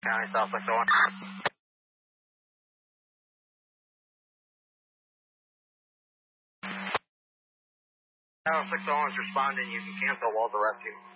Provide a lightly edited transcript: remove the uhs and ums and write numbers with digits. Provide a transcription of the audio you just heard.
County, Southwest Owen. Tower 6 Owen's responding. You can cancel Walter Rescue.